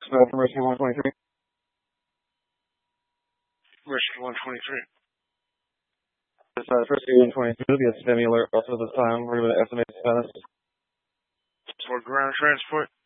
from Rescue 123. Rescue 123. Rescue 122, the STEMI alert also this time. We're going to estimate status. For ground transport.